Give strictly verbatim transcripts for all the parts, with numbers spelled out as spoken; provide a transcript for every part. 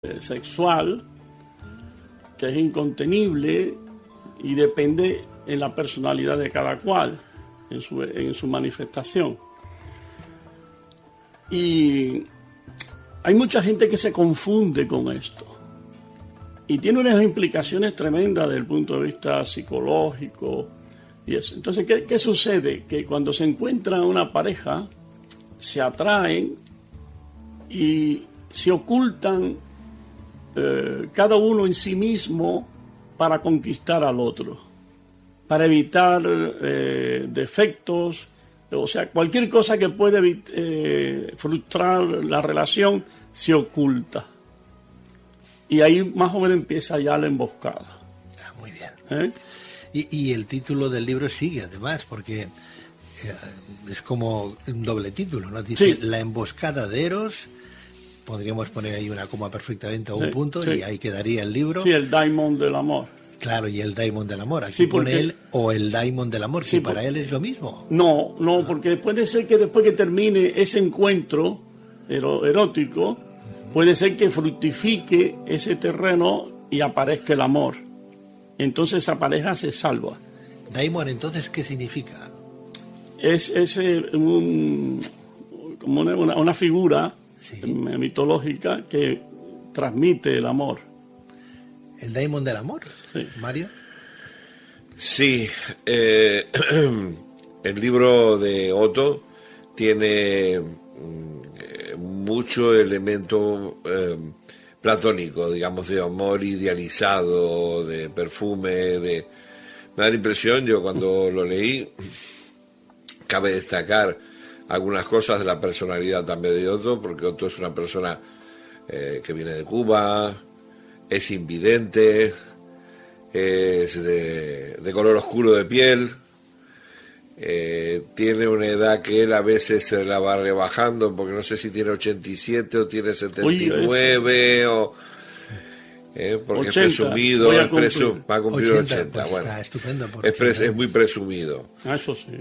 sexual, que es incontenible y depende en la personalidad de cada cual, en su, en su manifestación. Y hay mucha gente que se confunde con esto y tiene unas implicaciones tremendas desde el punto de vista psicológico y eso. Entonces, ¿qué, qué sucede? Que cuando se encuentra una pareja, se atraen y se ocultan eh, cada uno en sí mismo para conquistar al otro, para evitar eh, defectos, o sea, cualquier cosa que puede eh, frustrar la relación se oculta. Y ahí más o menos empieza ya la emboscada. Ah, muy bien. ¿Eh? Y, y el título del libro sigue, además, porque eh, es como un doble título, ¿no? Dice, sí. La emboscada de Eros. Podríamos poner ahí una coma perfectamente a un sí, punto sí. Y ahí quedaría el libro. Sí, el Daimon del amor. Claro, y el Daimon del amor. Aquí sí, pone porque... él o el Daimon del amor, sí, que para él es lo mismo. No, no, ah. porque puede ser que después que termine ese encuentro erótico, uh-huh. puede ser que fructifique ese terreno y aparezca el amor. Entonces esa pareja se salva. Daimon, entonces, ¿qué significa? Es, es eh, un, como una, una, una figura sí. mitológica que transmite el amor. ¿El Daimon del amor? Sí. ¿Mario? Sí. Eh, el libro de Otto tiene eh, mucho elemento eh, platónico, digamos, de amor idealizado, de perfume, de... Me da la impresión, yo cuando lo leí, cabe destacar algunas cosas de la personalidad también de Otto, porque Otto es una persona eh, que viene de Cuba, es invidente, es de, de color oscuro de piel, eh, tiene una edad que él a veces se la va rebajando, porque no sé si tiene ochenta y siete o tiene setenta y nueve, o, eh, porque ochenta, es presumido, es presum, va a cumplir ochenta, ochenta pues bueno, está estupendo por es, pres, es muy presumido. Ah, eso sí.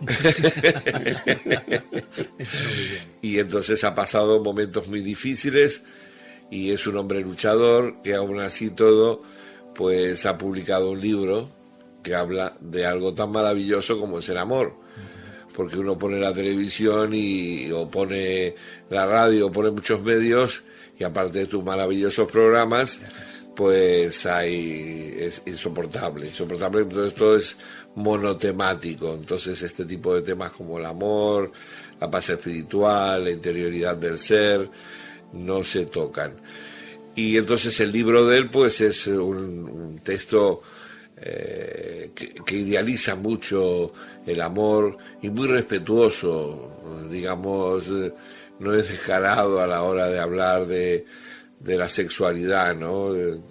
Y entonces ha pasado momentos muy difíciles, y es un hombre luchador que aún así todo pues ha publicado un libro que habla de algo tan maravilloso como es el amor, porque uno pone la televisión y o pone la radio o pone muchos medios, y aparte de tus maravillosos programas pues hay es insoportable insoportable entonces todo es monotemático. Entonces este tipo de temas como el amor, la paz espiritual, la interioridad del ser no se tocan. Y entonces el libro de él pues es un, un texto eh, que, que idealiza mucho el amor y muy respetuoso, digamos, eh, no es descarado a la hora de hablar de, de la sexualidad, ¿no? Eh,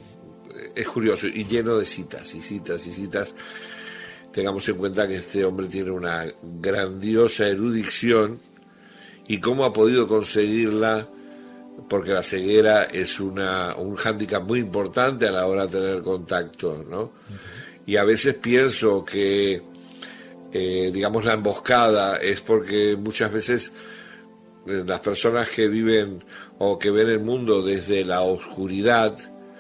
es curioso y lleno de citas y citas y citas. Tengamos en cuenta que este hombre tiene una grandiosa erudición, y cómo ha podido conseguirla, porque la ceguera es una, un hándicap muy importante a la hora de tener contacto, ¿no? Uh-huh. Y a veces pienso que, eh, digamos, la emboscada es porque muchas veces eh, las personas que viven o que ven el mundo desde la oscuridad,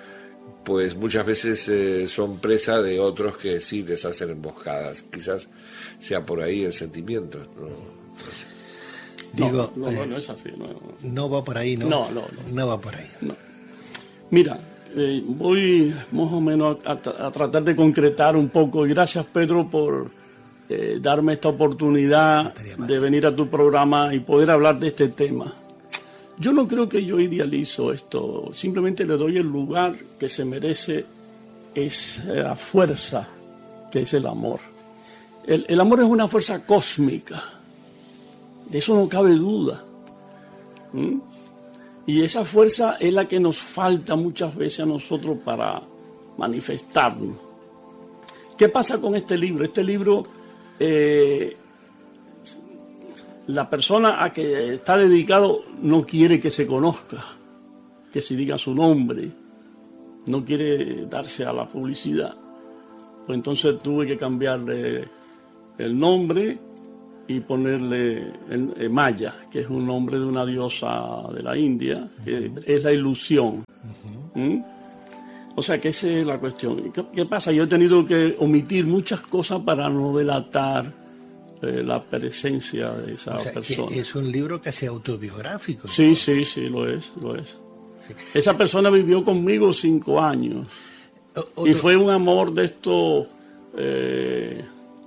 pues muchas veces eh, son presa de otros que sí les hacen emboscadas. Quizás sea por ahí el sentimiento, ¿no? Entonces, Digo, no, no, eh, no es así. No, no va por ahí, ¿no? No, no, no. No va por ahí. No. Mira, eh, voy más o menos a, a, a tratar de concretar un poco, y gracias, Pedro, por eh, darme esta oportunidad de venir a tu programa y poder hablar de este tema. Yo no creo que yo idealizo esto, simplemente le doy el lugar que se merece, esa fuerza que es el amor. El, el amor es una fuerza cósmica. De eso no cabe duda. ¿Mm? Y esa fuerza es la que nos falta muchas veces a nosotros para manifestarnos. ¿Qué pasa con este libro? Este libro, eh, la persona a que está dedicado no quiere que se conozca, que se diga su nombre, no quiere darse a la publicidad. Pues entonces tuve que cambiarle el nombre y ponerle el, el Maya, que es un nombre de una diosa de la India, que uh-huh. es la ilusión. Uh-huh. ¿Mm? O sea que esa es la cuestión. ¿Qué, qué pasa? Yo he tenido que omitir muchas cosas para no delatar eh, la presencia de esa o sea, persona. Que es un libro casi autobiográfico, ¿no? Sí, sí, sí, lo es, lo es. Sí. Esa persona vivió conmigo cinco años. O, o, y fue un amor de esto... Eh,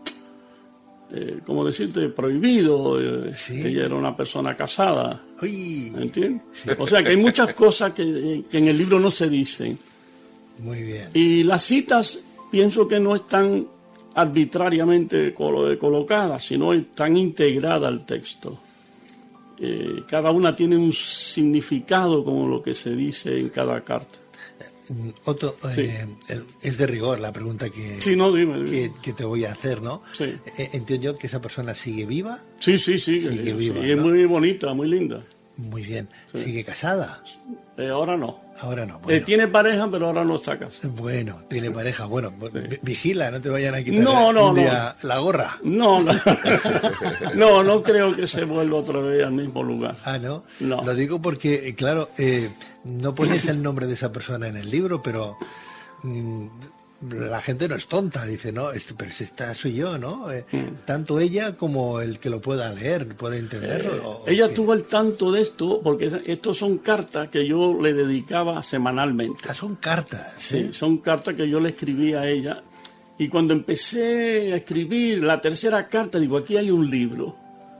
Eh, ¿cómo decirte? Prohibido. Eh, ¿Sí? Ella era una persona casada. Uy. ¿Entiendes? Sí. O sea que hay muchas cosas que, que en el libro no se dicen. Muy bien. Y las citas pienso que no están arbitrariamente col- colocadas, sino están integradas al texto. Eh, cada una tiene un significado como lo que se dice en cada carta. Otto, sí. eh, es de rigor la pregunta que, sí, no, dime, dime. Que, que te voy a hacer, ¿no? Sí. Eh, entiendo yo que esa persona sigue viva. Sí, sí, sí. Sigue sí, viva. Sí, ¿no? Es muy bonita, muy linda. Muy bien. Sí. ¿Sigue casada? Eh, ahora no. Ahora no. Bueno. Eh, tiene pareja, pero ahora no está casada. Bueno, tiene pareja. Bueno, sí. Vigila, no te vayan a quitar no, no, un día no. la gorra. No, no. no, no creo que se vuelva otra vez al mismo lugar. Ah, ¿no? No. Lo digo porque, claro, eh, no pones el nombre de esa persona en el libro, pero mmm, la gente no es tonta, dice, no, este, pero si esta soy yo, ¿no? Eh, mm. Tanto ella como el que lo pueda leer, puede entenderlo. Eh, o, ella o estuvo al tanto de esto, porque estos son cartas que yo le dedicaba semanalmente. Ah, son cartas. Sí, ¿eh? son cartas que yo le escribía a ella. Y cuando empecé a escribir la tercera carta, digo, aquí hay un libro.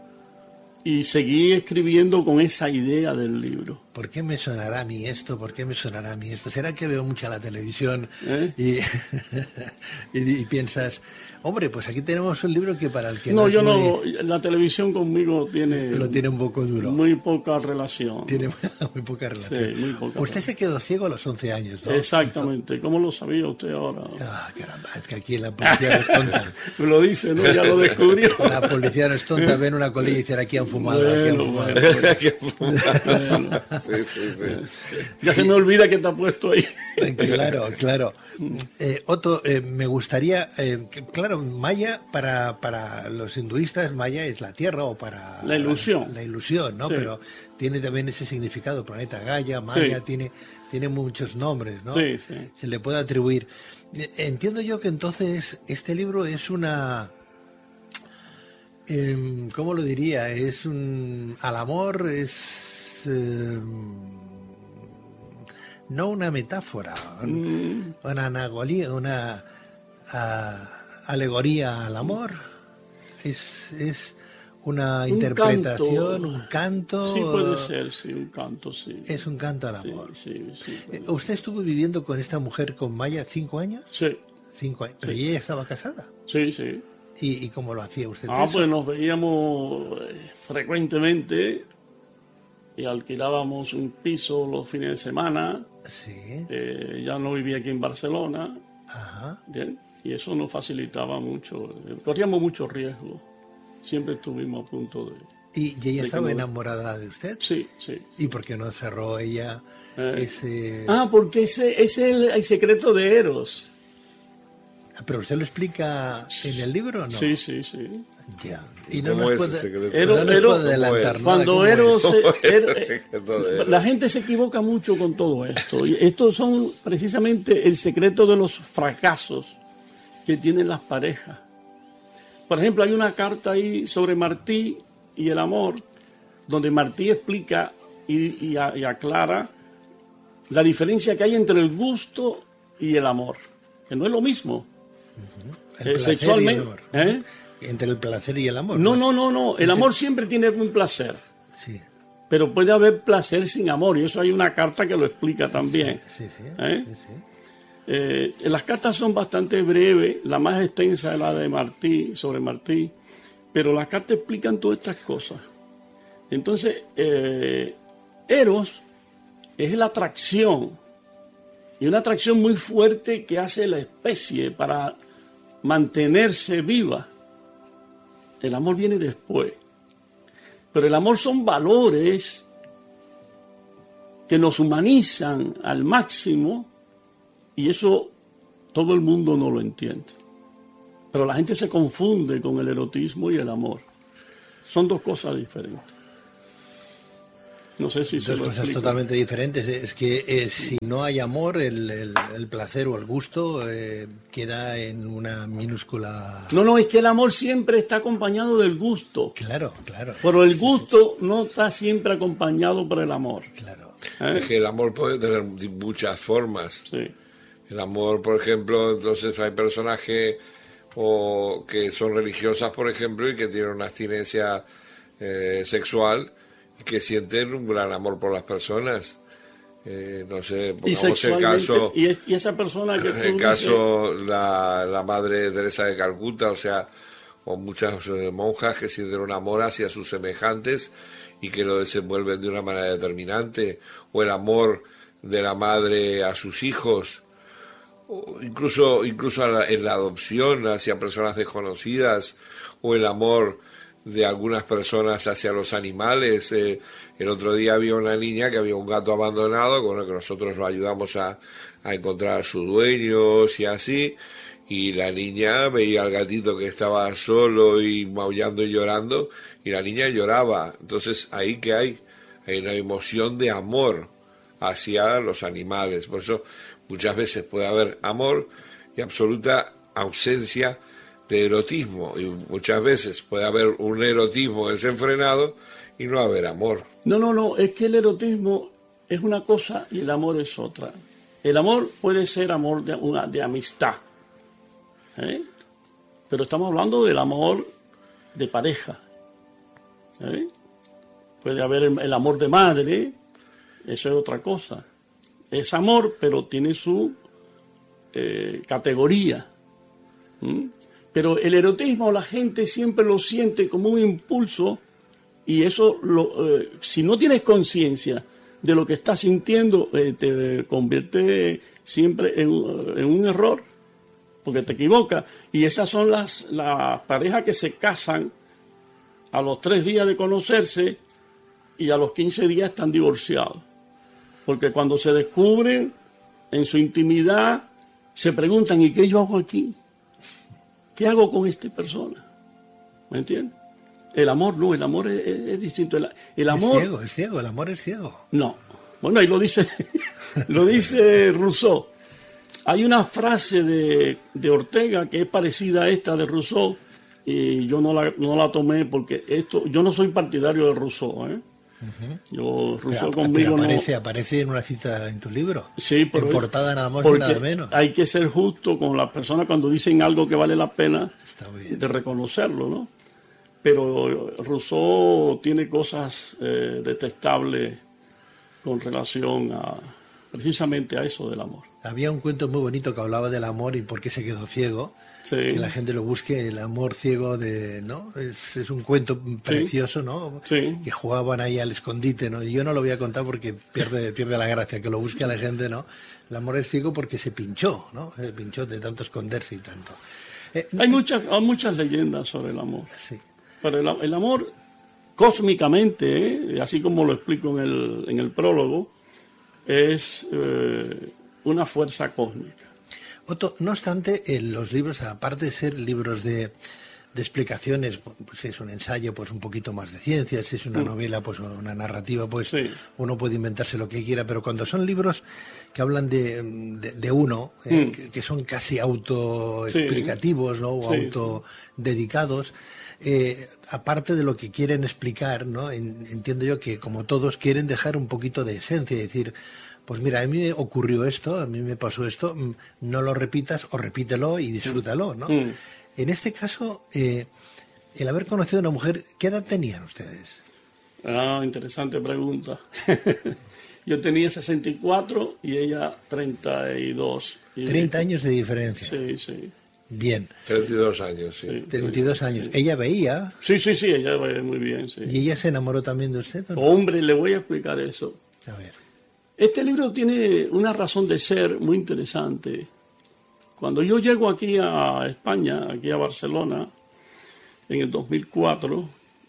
Y seguí escribiendo con esa idea del libro. ¿Por qué me sonará a mí esto? ¿Por qué me sonará a mí esto? ¿Será que veo mucha la televisión ¿Eh? y, y, y piensas, hombre, pues aquí tenemos un libro que para el que no... No, yo muy, no, la televisión conmigo tiene... Lo tiene un poco duro. Muy poca relación. Tiene muy poca relación. Sí, muy poca. Usted relación. Se quedó ciego a los once años, ¿no? Exactamente. ¿Cómo lo sabía usted ahora? Ah, caramba, es que aquí la policía no es tonta. Me lo dice, ¿no? Ya lo descubrió. La policía no es tonta, ven una colilla y dicen, aquí han fumado, bueno, aquí han fumado. Bueno. Aquí han fumado. Bueno. Sí, sí, sí. Ya se me olvida que te ha puesto ahí. Claro, claro. Eh, Otto, eh, me gustaría, eh, que, claro, Maya para, para los hinduistas, Maya es la tierra o para... La ilusión. La, la ilusión, ¿no? Sí. Pero tiene también ese significado, planeta Gaia, Maya, sí. tiene, tiene muchos nombres, ¿no? Sí, sí. Se le puede atribuir. Entiendo yo que entonces este libro es una... Eh, ¿Cómo lo diría? Es un... Al amor es... Eh, no una metáfora, mm. una anagoría, una a, alegoría al amor, es, es una un interpretación, canto. un canto. Sí, puede ser, sí, un canto, sí. Es un canto al amor. Sí, sí, sí, ¿Usted estuvo viviendo con esta mujer, con Maya, cinco años? Sí. Cinco años. ¿Pero sí. ella estaba casada? Sí, sí. ¿Y, y cómo lo hacía usted? Ah, eso? pues nos veíamos frecuentemente y alquilábamos un piso los fines de semana. Sí. Eh, ya no vivía aquí en Barcelona. Ajá. ¿Bien? Y eso nos facilitaba mucho. Corríamos mucho riesgo. Siempre estuvimos a punto de... ¿Y, y ella de estaba no... enamorada de usted? Sí, sí. sí. ¿Y por qué no cerró ella eh. ese...? Ah, porque ese, ese es el, el secreto de Eros. ¿Pero usted lo explica en el libro o no? Sí, sí, sí. Ya. Y no ¿Cómo nos es puede, ese secreto? Eros, no nos Eros, puede adelantar nada. Cuando Eros... Er, Eros? La gente se equivoca mucho con todo esto. Y estos son precisamente el secreto de los fracasos que tienen las parejas. Por ejemplo, hay una carta ahí sobre Martí y el amor, donde Martí explica y, y, y aclara la diferencia que hay entre el gusto y el amor, que no es lo mismo. Uh-huh. Eh, sexualmente. Y el amor. ¿Eh? Entre el placer y el amor. No, no, no, no. El amor siempre tiene un placer. Sí. Pero puede haber placer sin amor, y eso hay una carta que lo explica también. Sí, sí, sí. ¿Eh? sí, sí. Eh, las cartas son bastante breves, la más extensa es la de Martí, sobre Martí, pero las cartas explican todas estas cosas. Entonces, eh, Eros es la atracción, y una atracción muy fuerte que hace la especie para mantenerse viva. El amor viene después, pero el amor son valores que nos humanizan al máximo. Y eso todo el mundo no lo entiende. Pero la gente se confunde con el erotismo y el amor. Son dos cosas diferentes. No sé si dos cosas explico. Totalmente diferentes. Es que eh, si no hay amor, el, el, el placer o el gusto eh, queda en una minúscula... No, no, es que el amor siempre está acompañado del gusto. Claro, claro. Pero el gusto no está siempre acompañado por el amor. Claro. ¿Eh? Es que el amor puede tener muchas formas. Sí. El amor, por ejemplo, entonces hay personajes o que son religiosas, por ejemplo, y que tienen una abstinencia eh, sexual, que sienten un gran amor por las personas. Eh, no sé, pongamos el caso... Y, es, y esa persona que tú el caso, dices... la, la madre Teresa de Calcuta, o sea, o muchas eh, monjas que sienten un amor hacia sus semejantes y que lo desenvuelven de una manera determinante, o el amor de la madre a sus hijos, o incluso, incluso la, en la adopción hacia personas desconocidas, o el amor de algunas personas hacia los animales. Eh, el otro día había una niña que había un gato abandonado, con el que nosotros lo ayudamos a, a encontrar a sus dueños y así, y la niña veía al gatito que estaba solo y maullando y llorando, y la niña lloraba. Entonces, ahí que hay, hay una emoción de amor hacia los animales. Por eso muchas veces puede haber amor y absoluta ausencia de erotismo, y muchas veces puede haber un erotismo desenfrenado y no haber amor. No, no, no, es que el erotismo es una cosa y el amor es otra. El amor puede ser amor de, una, de amistad, ¿eh? Pero estamos hablando del amor de pareja, ¿eh? Puede haber el, el amor de madre, eso es otra cosa. Es amor, pero tiene su eh, categoría. ¿Mm? Pero el erotismo la gente siempre lo siente como un impulso, y eso, lo, eh, si no tienes conciencia de lo que estás sintiendo, eh, te convierte siempre en, en un error, porque te equivocas. Y esas son las, las parejas que se casan a los tres días de conocerse y a los quince días están divorciados. Porque cuando se descubren en su intimidad, se preguntan, ¿y qué yo hago aquí? ¿Qué hago con esta persona? ¿Me entiendes? El amor no, el amor es, es, es distinto. El, el amor... Es ciego, es ciego, el amor es ciego. No. Bueno, ahí lo dice, lo dice Rousseau. Hay una frase de, de Ortega que es parecida a esta de Rousseau, y yo no la, no la tomé porque esto, yo no soy partidario de Rousseau, ¿eh? Uh-huh. Yo, Rousseau pero, conmigo pero aparece, no... aparece en una cita en tu libro. Sí, pero en portada nada más y nada menos. Hay que ser justo con las personas cuando dicen algo que vale la pena de reconocerlo, ¿no? Pero Rousseau tiene cosas eh, detestables con relación a precisamente a eso del amor. Había un cuento muy bonito que hablaba del amor y por qué se quedó ciego. Sí. Que la gente lo busque, el amor ciego de, ¿no? Es, es un cuento precioso, sí. ¿no? Sí. Que jugaban ahí al escondite, ¿no? Yo no lo voy a contar porque pierde, pierde la gracia, que lo busque a la gente, ¿no? El amor es ciego porque se pinchó, ¿no? Se pinchó de tanto esconderse y tanto. Eh, hay muchas, hay muchas leyendas sobre el amor. Sí. Pero el, el amor, cósmicamente, ¿eh? Así como lo explico en el, en el prólogo, es eh, una fuerza cósmica. Otto, no obstante, en los libros, aparte de ser libros de, de explicaciones, pues si es un ensayo, pues un poquito más de ciencia, si es una mm. novela, pues una narrativa, pues sí. Uno puede inventarse lo que quiera, pero cuando son libros que hablan de, de, de uno, eh, mm. que, que son casi autoexplicativos, ¿no? O sí, autodedicados, eh, aparte de lo que quieren explicar, ¿no? En, entiendo yo que, como todos, quieren dejar un poquito de esencia y decir... Pues mira, a mí me ocurrió esto, a mí me pasó esto, no lo repitas o repítelo y disfrútalo, ¿no? Mm. En este caso, eh, el haber conocido a una mujer, ¿qué edad tenían ustedes? Ah, interesante pregunta. Yo tenía sesenta y cuatro y ella treinta y dos. Y treinta años de diferencia. Sí, sí. Bien. treinta y dos años, sí. sí treinta y dos sí, años. Sí. ¿Ella veía? Sí, sí, sí, ella veía muy bien, sí. ¿Y ella se enamoró también de usted? ¿O no? Hombre, le voy a explicar eso. A ver. Este libro tiene una razón de ser muy interesante. Cuando yo llego aquí a España, aquí a Barcelona, en el dos mil cuatro,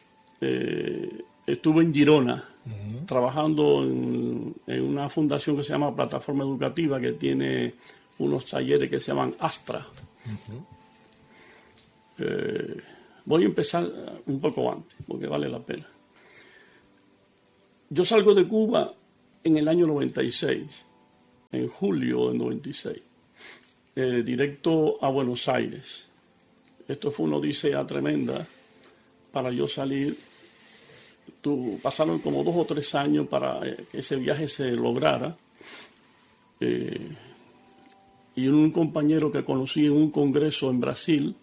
eh, estuve en Girona, uh-huh. trabajando en, en una fundación que se llama Plataforma Educativa, que tiene unos talleres que se llaman Astra. Uh-huh. Eh, voy a empezar un poco antes, porque vale la pena. Yo salgo de Cuba en el año noventa y seis, en julio del noventa y seis, eh, directo a Buenos Aires. Esto fue una odisea tremenda para yo salir. Tu, pasaron como dos o tres años para que ese viaje se lograra. Eh, y un compañero que conocí en un congreso en Brasil,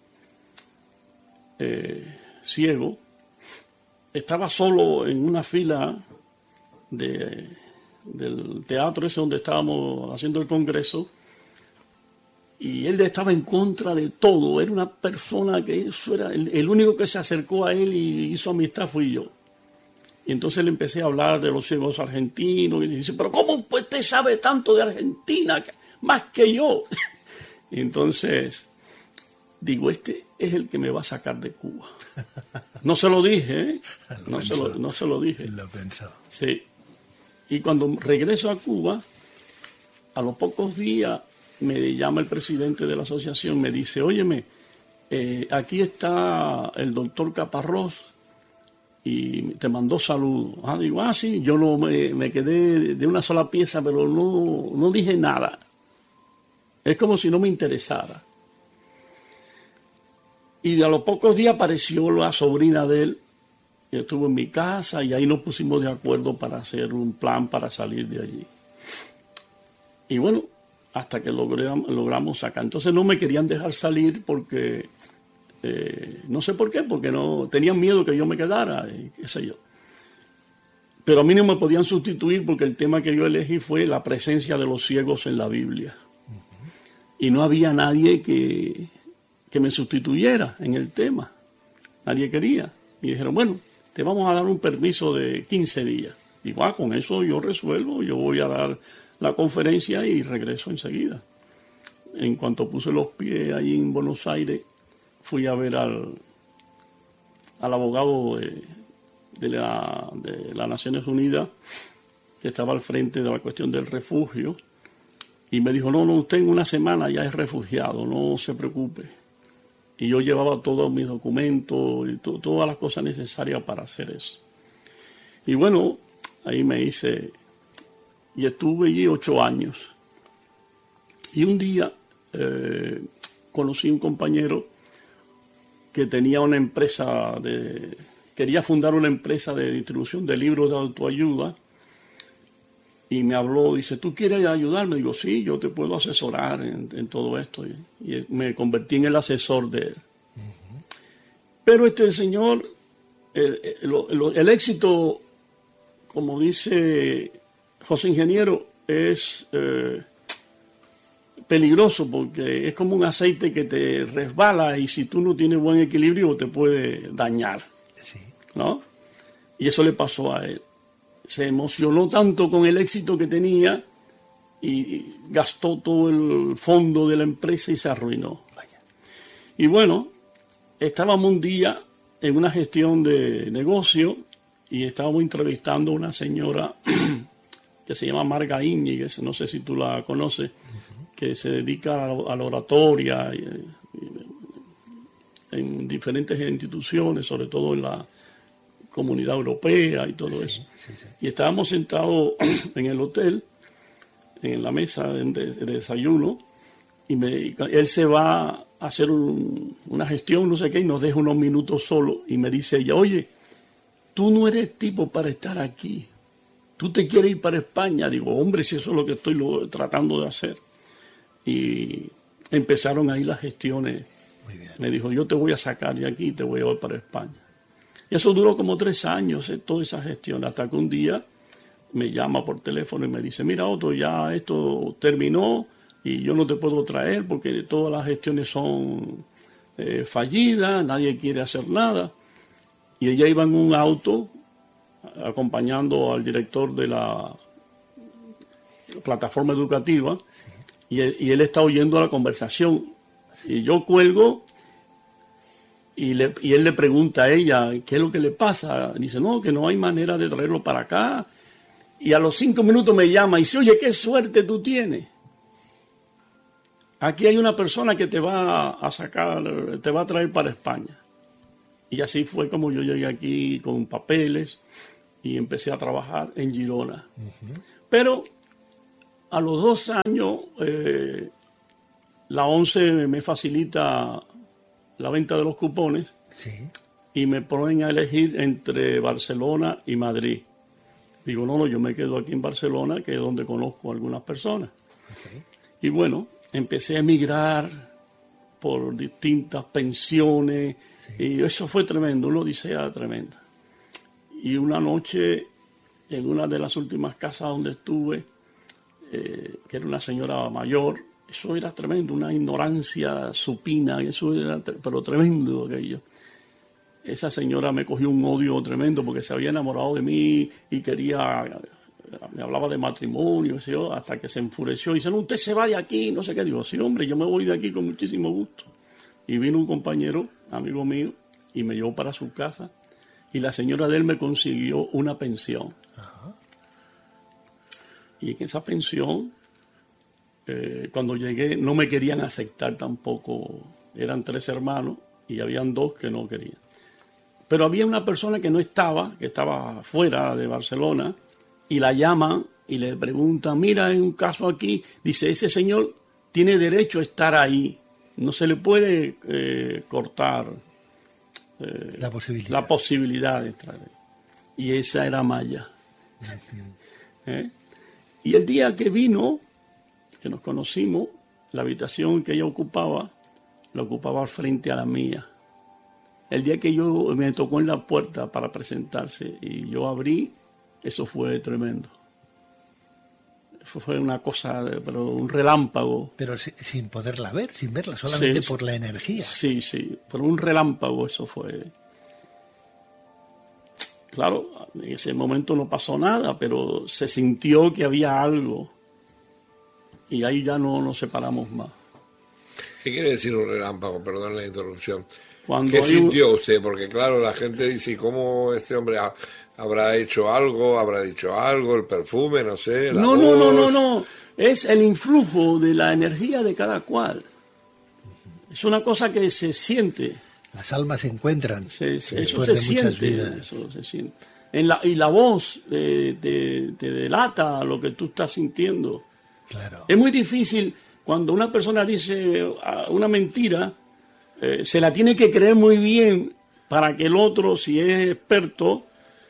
eh, ciego, estaba solo en una fila de, del teatro ese donde estábamos haciendo el congreso, y él estaba en contra de todo. Era una persona que eso era el, el único que se acercó a él y hizo amistad fui yo. Y entonces le empecé a hablar de los ciegos argentinos y dice, pero ¿cómo pues usted sabe tanto de Argentina? Más que yo. Y entonces digo, este es el que me va a sacar de Cuba. No se lo dije, ¿eh? Lo no, pensó, se lo, no se lo dije. Lo pensó. Sí. Y cuando regreso a Cuba, a los pocos días me llama el presidente de la asociación, me dice, óyeme, eh, aquí está el doctor Caparrós y te mandó saludos. Ah, digo, ah, sí, yo no me, me quedé de una sola pieza, pero no, no dije nada. Es como si no me interesara. Y a los pocos días apareció la sobrina de él, y estuvo en mi casa, y ahí nos pusimos de acuerdo para hacer un plan para salir de allí. Y bueno, hasta que logramos, logramos sacar. Entonces no me querían dejar salir porque, eh, no sé por qué, porque no tenían miedo que yo me quedara, y qué sé yo. Pero a mí no me podían sustituir porque el tema que yo elegí fue la presencia de los ciegos en la Biblia. Uh-huh. Y no había nadie que, que me sustituyera en el tema. Nadie quería. Y dijeron, bueno, te vamos a dar un permiso de quince días. Digo, ah, con eso yo resuelvo, yo voy a dar la conferencia y regreso enseguida. En cuanto puse los pies ahí en Buenos Aires, fui a ver al, al abogado de, de, la, de las Naciones Unidas, que estaba al frente de la cuestión del refugio, y me dijo, no, no, usted en una semana ya es refugiado, no se preocupe. Y yo llevaba todos mis documentos y to, todas las cosas necesarias para hacer eso. Y bueno, ahí me hice, y estuve allí ocho años. Y un día eh, conocí un compañero que tenía una empresa, de quería fundar una empresa de distribución de libros de autoayuda, y me habló, dice, ¿tú quieres ayudarme? Digo, sí, yo te puedo asesorar en, en todo esto. Y, y me convertí en el asesor de él. Uh-huh. Pero este señor, el, el, el éxito, como dice José Ingeniero, es eh, peligroso porque es como un aceite que te resbala y si tú no tienes buen equilibrio te puede dañar. Sí. ¿No? Y eso le pasó a él. Se emocionó tanto con el éxito que tenía y gastó todo el fondo de la empresa y se arruinó. Vaya. Y bueno, estábamos un día en una gestión de negocio y estábamos entrevistando a una señora que se llama Marga Íñiguez, no sé si tú la conoces, uh-huh. que se dedica a la, a la oratoria y, y, en diferentes instituciones, sobre todo en la Comunidad Europea y todo sí, eso. Sí, sí. Y estábamos sentados en el hotel, en la mesa de, de desayuno, y me, él se va a hacer un, una gestión, no sé qué, y nos deja unos minutos solo, y me dice ella, oye, tú no eres tipo para estar aquí, tú te quieres ir para España. Digo, hombre, si eso es lo que estoy lo, tratando de hacer. Y empezaron ahí las gestiones. Muy bien. Me dijo, yo te voy a sacar de aquí y te voy a llevar para España. Y eso duró como tres años, eh, toda esa gestión, hasta que un día me llama por teléfono y me dice, mira Otto, ya esto terminó y yo no te puedo traer porque todas las gestiones son eh, fallidas, nadie quiere hacer nada. Y ella iba en un auto acompañando al director de la plataforma educativa y él, y él está oyendo la conversación. Y yo cuelgo y, le, y él le pregunta a ella, ¿qué es lo que le pasa? Dice, no, que no hay manera de traerlo para acá. Y a los cinco minutos me llama y dice, oye, qué suerte tú tienes. Aquí hay una persona que te va a sacar, te va a traer para España. Y así fue como yo llegué aquí con papeles y empecé a trabajar en Girona. Uh-huh. Pero a los dos años, eh, la ONCE me facilita la venta de los cupones. Sí. Y me ponen a elegir entre Barcelona y Madrid. Digo, no, no, yo me quedo aquí en Barcelona, que es donde conozco a algunas personas. Okay. Y bueno, empecé a emigrar por distintas pensiones, sí. Y eso fue tremendo, una odisea tremenda. Y una noche, en una de las últimas casas donde estuve, eh, que era una señora mayor, eso era tremendo, una ignorancia supina, eso era, pero tremendo aquello. Esa señora me cogió un odio tremendo porque se había enamorado de mí y quería, me hablaba de matrimonio, ¿sí? Hasta que se enfureció y dice, no, usted se va de aquí, no sé qué. Digo, sí, hombre, yo me voy de aquí con muchísimo gusto. Y vino un compañero, amigo mío, y me llevó para su casa y la señora de él me consiguió una pensión. Ajá. Y en esa pensión, eh, cuando llegué, no me querían aceptar tampoco. Eran tres hermanos y habían dos que no querían. Pero había una persona que no estaba, que estaba fuera de Barcelona, y la llaman y le preguntan, mira, hay un caso aquí, dice, ese señor tiene derecho a estar ahí, no se le puede eh, cortar eh, la posibilidad. la posibilidad de entrar ahí. Y esa era Maya. ¿Eh? Y el día que vino, que nos conocimos, la habitación que ella ocupaba, la ocupaba frente a la mía. El día que yo me tocó en la puerta para presentarse y yo abrí, eso fue tremendo. Eso fue una cosa, pero un relámpago. Pero sin poderla ver, sin verla, solamente sí, por la energía. Sí, sí, por un relámpago eso fue. Claro, en ese momento no pasó nada, pero se sintió que había algo. Y ahí ya no nos separamos más. ¿Qué quiere decir un relámpago? Perdón la interrupción. Cuando ¿Qué sintió un... usted? Porque claro, la gente dice, ¿cómo este hombre ha, habrá hecho algo? ¿Habrá dicho algo? ¿El perfume? No sé. La no, voz. no, no, no, no. Es el influjo de la energía de cada cual. Es una cosa que se siente. Las almas se encuentran. Se, se, eso, se siente, eso se siente. En la, y la voz eh, te, te delata lo que tú estás sintiendo. Claro. Es muy difícil cuando una persona dice una mentira. Eh, se la tiene que creer muy bien para que el otro, si es experto,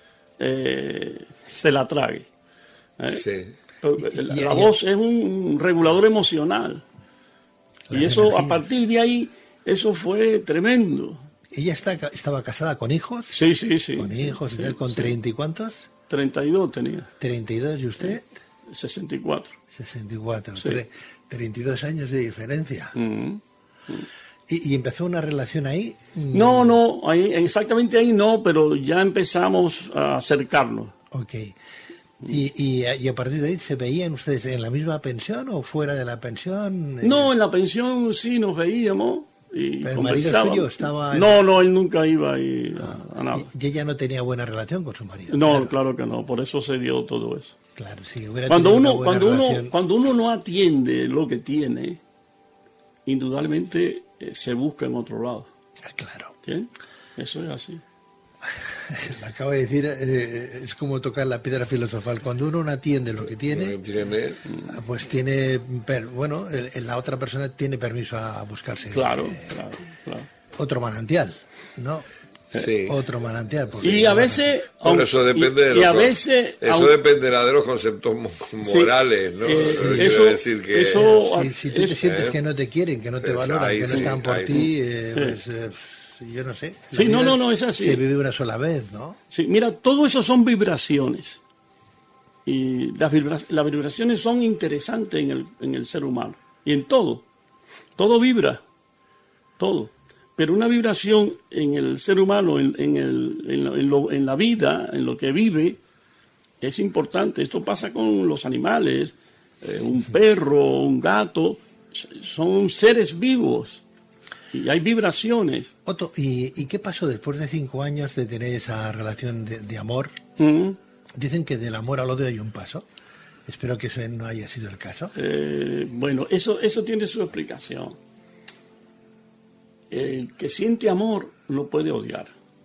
eh, se la trague. ¿Eh? Sí. La, la voz es un regulador emocional. Y eso, a partir de ahí, eso fue tremendo. ¿Ella está, estaba casada con hijos? Sí, sí, sí. ¿Con hijos? Sí, ¿Con sí. treinta y cuántos? Treinta y dos tenía. ¿Treinta y dos y usted? Sesenta y cuatro. Sesenta y cuatro. Sí. Treinta y dos años de diferencia. Mm-hmm. ¿Y, ¿Y empezó una relación ahí? No, no, ahí, exactamente ahí no, pero ya empezamos a acercarnos. Ok. ¿Y, y, y a partir de ahí se veían ustedes en la misma pensión o fuera de la pensión? No, en la pensión sí nos veíamos y ¿Pero el marido suyo estaba...? En... No, no, él nunca iba ahí ah, a, a nada. ¿Y ella no tenía buena relación con su marido? No, claro, claro que no, por eso se dio todo eso. Claro, sí. Hubiera cuando tenido uno, una buena cuando relación... uno, cuando uno no atiende lo que tiene, indudablemente eh, se busca en otro lado. Ah, claro. ¿Sí? Eso es así. Lo acabo de decir, eh, es como tocar la piedra filosofal. Cuando uno no atiende lo que tiene, tiene... pues tiene, per, bueno, el, la otra persona tiene permiso a buscarse claro, eh, claro, claro. otro manantial, ¿no? Sí. Otro manantial. Y a veces... Pero eso depende y, de los, y a veces, eso aun, dependerá de los conceptos morales, sí, ¿no? Eh, Quiero eso, decir que... Eso, si, si tú te eso, sientes eh, que no te quieren, que no te pues valoran, ahí que no sí, están por ahí ti, sí. eh, pues... Eh, yo no sé. Sí, no, no, no, es así. Se vive una sola vez, ¿no? Sí, mira, todo eso son vibraciones. Y las, vibra las vibraciones son interesantes en el, en el ser humano. Y en todo. Todo vibra. Todo. Pero una vibración en el ser humano, en, en, el, en, lo, en, lo, en la vida, en lo que vive, es importante. Esto pasa con los animales. Eh, un perro, un gato, son seres vivos. Y hay vibraciones. Otto, ¿y, ¿y qué pasó después de cinco años de tener esa relación de, de amor? Mm. Dicen que del amor al odio hay un paso. Espero que ese no haya sido el caso. Eh, bueno, eso, eso tiene su explicación. El que siente amor no puede odiar.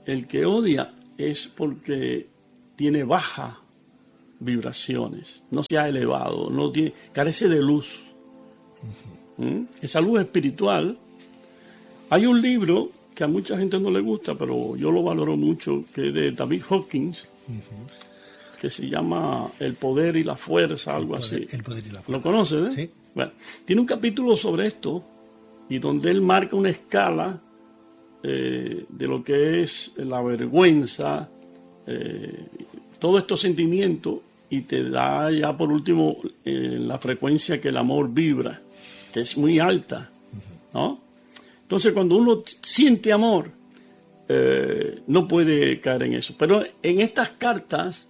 el que odia es porque tiene bajas vibraciones, no se ha elevado, no tiene, carece de luz. Uh-huh. ¿Mm? Esa luz espiritual. Hay un libro que a mucha gente no le gusta, pero yo lo valoro mucho, que es de David Hawkins, uh-huh. que se llama El poder y la fuerza, algo el poder, así. El poder y la fuerza. ¿Lo conoces? Eh? Sí. Bueno, tiene un capítulo sobre esto, y donde él marca una escala eh, de lo que es la vergüenza, eh, todos estos sentimientos, y te da ya por último eh, la frecuencia que el amor vibra, que es muy alta, ¿no? Entonces cuando uno siente amor, eh, no puede caer en eso. Pero en estas cartas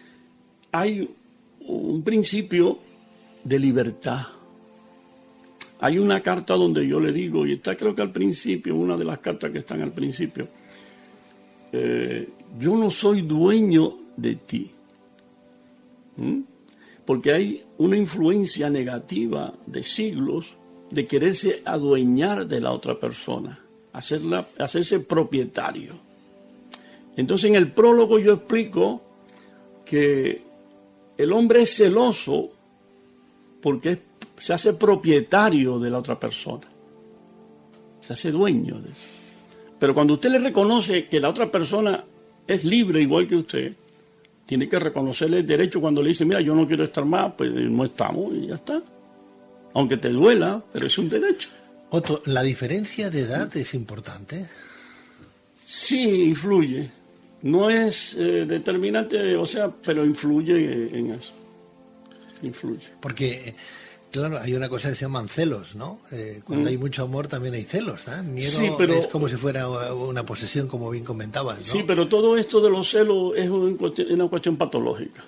hay un principio de libertad. Hay una carta donde yo le digo, y está creo que al principio, una de las cartas que están al principio, eh, yo no soy dueño de ti. ¿Mm? Porque hay una influencia negativa de siglos de quererse adueñar de la otra persona, hacerla, hacerse propietario. Entonces en el prólogo yo explico que el hombre es celoso porque es, se hace propietario de la otra persona, se hace dueño de eso. Pero cuando usted le reconoce que la otra persona es libre igual que usted, tiene que reconocerle el derecho. Cuando le dice, mira, yo no quiero estar más, pues no estamos y ya está. Aunque te duela, pero es un derecho. Otto, ¿la diferencia de edad es importante? Sí, influye. No es eh, determinante, o sea, pero influye en eso. Influye. Porque, claro, hay una cosa que se llaman celos, ¿no? Eh, cuando mm. hay mucho amor también hay celos, ¿eh? Miedo sí, pero, es como si fuera una posesión, como bien comentabas, ¿no? Sí, pero todo esto de los celos es una cuestión patológica.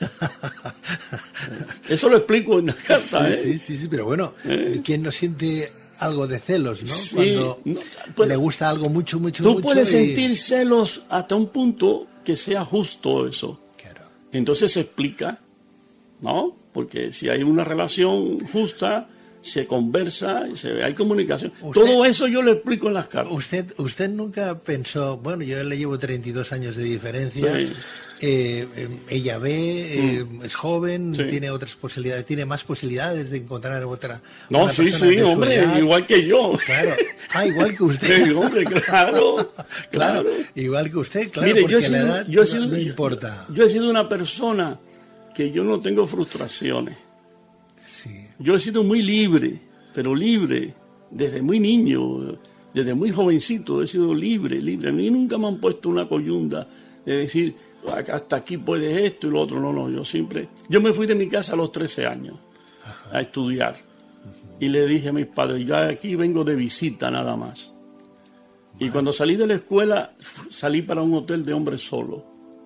Eso lo explico en la carta, sí, ¿eh? Sí, sí, sí, pero bueno, ¿eh? ¿Quién no siente algo de celos, no? Sí, cuando no, pues, le gusta algo mucho, mucho, tú mucho. Tú puedes y... sentir celos hasta un punto que sea justo eso. Claro. Entonces se explica, ¿no? Porque si hay una relación justa, se conversa, se, hay comunicación. Usted, todo eso yo lo explico en las cartas. Usted, usted nunca pensó, bueno, yo le llevo treinta y dos años de diferencia, sí. eh, eh, ella ve, eh, mm. es joven, sí. tiene otras posibilidades, tiene más posibilidades de encontrar otra. No, una sí, sí, hombre, edad. Igual que yo. Claro, ah, igual que usted. Sí, hombre, claro, claro, claro. Igual que usted, claro, Mire, porque yo he sido, la edad yo he sido, no, no importa. Yo, yo he sido una persona que yo no tengo frustraciones. Sí. Yo he sido muy libre, pero libre, desde muy niño, desde muy jovencito he sido libre, libre. A mí nunca me han puesto una coyunda de decir, hasta aquí puedes esto y lo otro. No, no, yo siempre... Yo me fui de mi casa a los trece años. Ajá. A estudiar. Uh-huh. Y le dije a mis padres, yo aquí vengo de visita nada más. Vale. Y cuando salí de la escuela, salí para un hotel de hombres solo.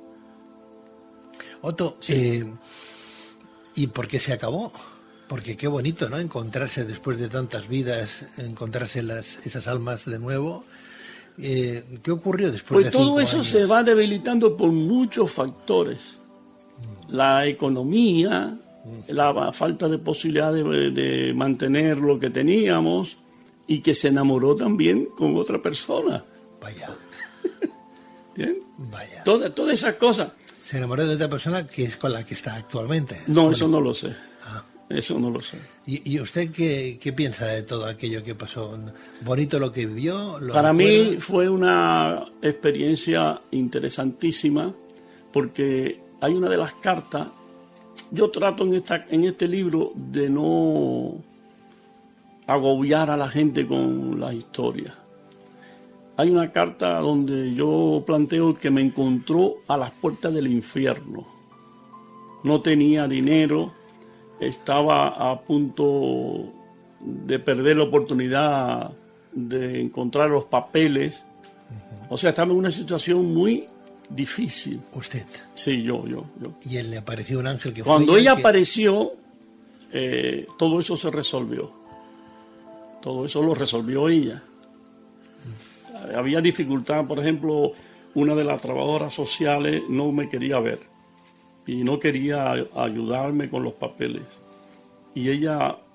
Otto, sí. eh, ¿y por qué se acabó? Porque qué bonito, ¿no? Encontrarse después de tantas vidas, encontrarse las, esas almas de nuevo. Eh, ¿Qué ocurrió después pues de todo eso años? Se va debilitando por muchos factores. Mm. La economía, mm. la falta de posibilidad de, de mantener lo que teníamos y que se enamoró también con otra persona. Vaya. ¿Bien? Vaya. Todas toda esas cosas. ¿Se enamoró de otra persona que es con la que está actualmente? No, bueno. Eso no lo sé. Ah. Eso no lo sé. ¿Y, y usted qué, qué piensa de todo aquello que pasó? ¿Bonito lo que vivió? ¿Lo Para recuerda? mí fue una experiencia interesantísima porque hay una de las cartas, yo trato en, esta, en este libro de no agobiar a la gente con las historias. Hay una carta donde yo planteo que me encontró a las puertas del infierno. No tenía dinero, estaba a punto de perder la oportunidad de encontrar los papeles. Uh-huh. O sea, estaba en una situación muy difícil. ¿Usted? Sí, yo, yo, yo. ¿Y él le apareció un ángel que fue Cuando ella que... apareció, eh, todo eso se resolvió. Todo eso lo resolvió ella. Uh-huh. Había dificultad, por ejemplo, una de las trabajadoras sociales no me quería ver y no quería ayudarme con los papeles. Y ella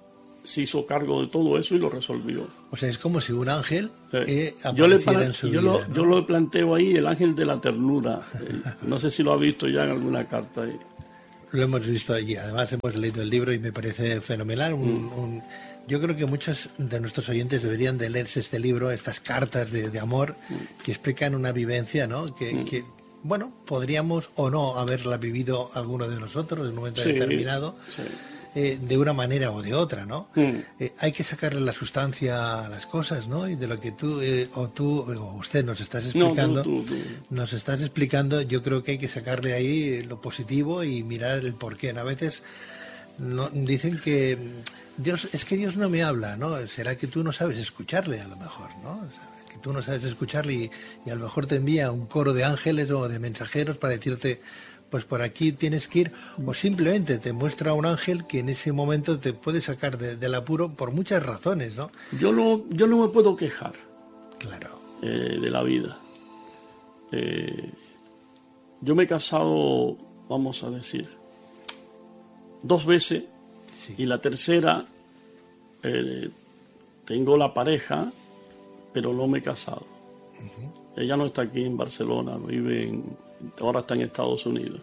se hizo cargo de todo eso y lo resolvió. O sea, es como si un ángel eh, yo, le, en su yo, vida, lo, ¿no? yo lo planteo ahí, el ángel de la ternura. Eh, no sé si lo ha visto ya en alguna carta ahí. Lo hemos visto allí, además hemos leído el libro y me parece fenomenal. Un, mm. un, yo creo que muchos de nuestros oyentes deberían de leerse este libro, estas cartas de, de amor mm. que explican una vivencia, ¿no? Que, mm. que, bueno, podríamos o no haberla vivido alguno de nosotros en un momento sí, determinado. Sí. Eh, de una manera o de otra, ¿no? Mm. Eh, hay que sacarle la sustancia a las cosas, ¿no? Y de lo que tú eh, o tú o usted nos estás explicando, no, tú, tú, tú. nos estás explicando, yo creo que hay que sacarle ahí lo positivo y mirar el porqué. A veces no, dicen que Dios es que Dios no me habla, ¿no? Será que tú no sabes escucharle a lo mejor, ¿no? O sea, que tú no sabes escucharle y, y a lo mejor te envía un coro de ángeles o de mensajeros para decirte, pues por aquí tienes que ir, o simplemente te muestra un ángel que en ese momento te puede sacar de, del apuro por muchas razones, ¿no? Yo no, yo no me puedo quejar. Claro. Eh, de la vida. Eh, yo me he casado, vamos a decir, dos veces, sí. Y la tercera eh, tengo la pareja, pero no me he casado. Uh-huh. Ella no está aquí en Barcelona, vive en... ahora está en Estados Unidos.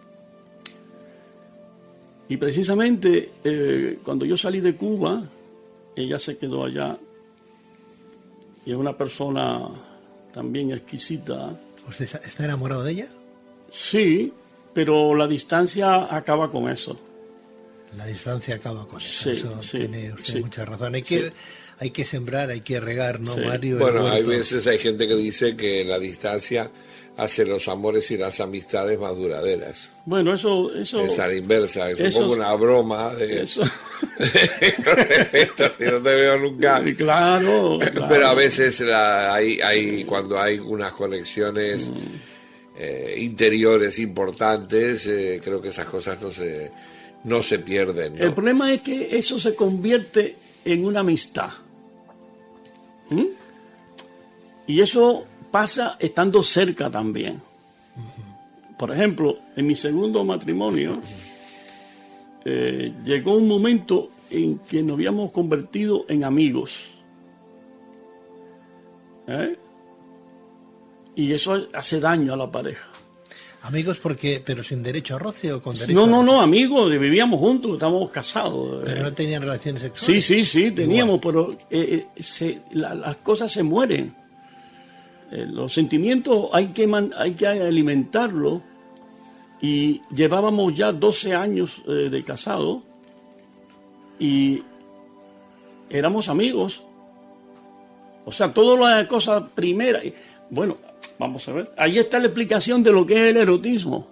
Y precisamente eh, cuando yo salí de Cuba, ella se quedó allá y es una persona también exquisita. ¿Usted está enamorado de ella? Sí, pero la distancia acaba con eso. La distancia acaba con eso. Sí, eso sí, tiene usted sí, mucha razón. Hay que, sí. hay que sembrar, hay que regar, ¿no, sí. Mario? Bueno, hay veces hay gente que dice que la distancia hace los amores y las amistades más duraderas. Bueno, eso... eso es a la inversa, es eso, un poco una broma de... Eso. si no te veo nunca. Claro, claro. Pero a veces la, hay, hay, cuando hay unas conexiones mm. eh, interiores importantes, eh, creo que esas cosas no se, no se pierden, ¿no? El problema es que eso se convierte en una amistad. ¿Mm? Y eso... pasa estando cerca también. Por ejemplo, en mi segundo matrimonio eh, llegó un momento en que nos habíamos convertido en amigos. ¿Eh? Y eso hace daño a la pareja. Amigos porque, pero sin derecho a roce o con derecho No, a no, roce. no, amigos, vivíamos juntos, estábamos casados. Pero no tenían relaciones sexuales. Sí, sí, sí, teníamos, Igual. pero eh, se, la, las cosas se mueren. Eh, los sentimientos hay que, man, hay que alimentarlos y llevábamos ya doce años eh, de casado y éramos amigos. O sea, todas las cosas primeras. Bueno, vamos a ver. Ahí está la explicación de lo que es el erotismo.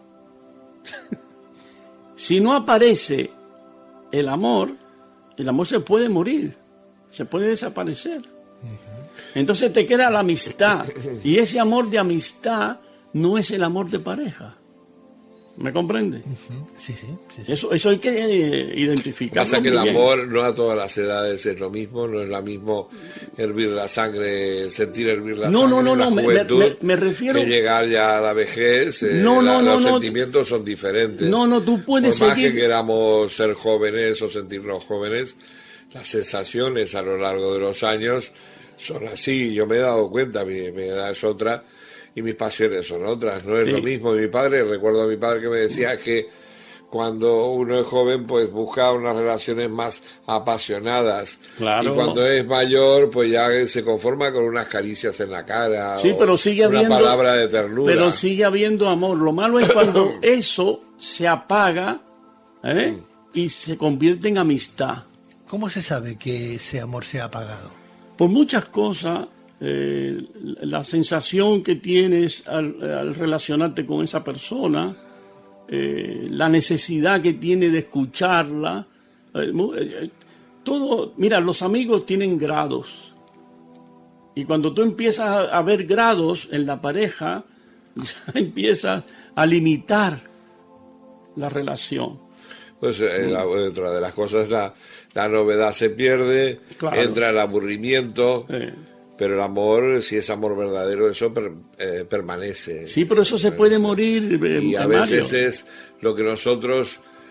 Si no aparece el amor, el amor se puede morir, se puede desaparecer. Entonces te queda la amistad. Y ese amor de amistad no es el amor de pareja. ¿Me comprende? Sí, sí, sí, sí. Eso, eso hay que eh, identificar. Pasa que el amor no a todas las edades es lo mismo, no es lo mismo hervir la sangre, sentir hervir la no, sangre no, no, en la no, juventud, me, me, me refiero... que llegar ya a la vejez. Eh, no, no, la, no, los no, sentimientos son diferentes. No, no, tú puedes Por más seguir... que queramos ser jóvenes o sentirnos jóvenes, las sensaciones a lo largo de los años son así. Yo me he dado cuenta, mi, mi edad es otra y mis pasiones son otras, no es sí. lo mismo. Mi padre, recuerdo a mi padre que me decía que cuando uno es joven pues busca unas relaciones más apasionadas, claro. Y cuando es mayor pues ya se conforma con unas caricias en la cara, sí, pero sigue una habiendo, palabra de ternura, pero sigue habiendo amor. Lo malo es cuando eso se apaga, ¿eh? y se convierte en amistad. ¿Cómo se sabe que ese amor se ha apagado? Por muchas cosas. Eh, la sensación que tienes al, al relacionarte con esa persona, eh, la necesidad que tiene de escucharla, eh, eh, todo, mira, los amigos tienen grados y cuando tú empiezas a, a ver grados en la pareja, ya empiezas a limitar la relación. Pues eh, la, otra de las cosas, la, la novedad se pierde, claro. Entra el aburrimiento. Eh. Pero el amor, si es amor verdadero, eso per, eh, permanece. Sí, pero eso se puede morir. Eh, y a Mario. veces es lo que nosotros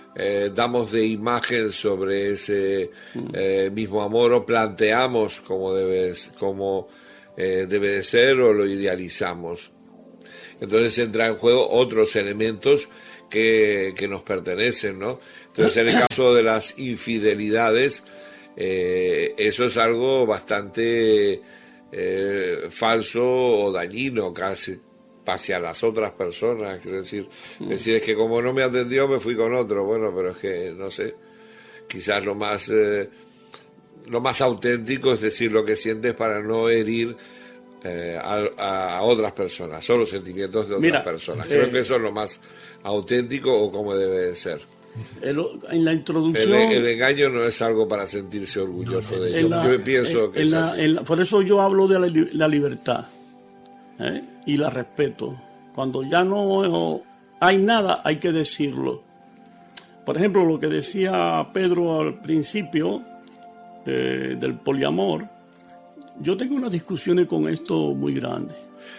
eh, damos de imagen sobre ese eh, mismo amor, o planteamos cómo debe, cómo, eh, debe de ser, o lo idealizamos. Entonces entran en juego otros elementos que, que nos pertenecen, ¿no? Entonces, en el caso de las infidelidades, eh, eso es algo bastante eh, falso o dañino casi hacia las otras personas. Quiero decir, decir es que como no me atendió me fui con otro. Bueno, pero es que no sé, quizás lo más eh, lo más auténtico es decir lo que sientes para no herir eh, a, a otras personas, son los sentimientos de otras Mira, personas. Creo eh, que eso es lo más auténtico, o como debe de ser. El, en la introducción, el, el engaño no es algo para sentirse orgulloso no, de ello. La, yo pienso en, que en es la, así. En la, por eso yo hablo de la, la libertad, ¿eh? Y la respeto. Cuando ya no hay nada, hay que decirlo. Por ejemplo, lo que decía Pedro al principio eh, del poliamor, yo tengo unas discusiones con esto muy grandes.